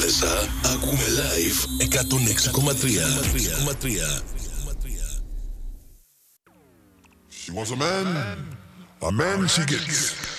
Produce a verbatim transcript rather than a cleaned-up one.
Πάλαισα, ακούμε live εκατόν έξι κόμμα τρία. She wants a man, a man she gets.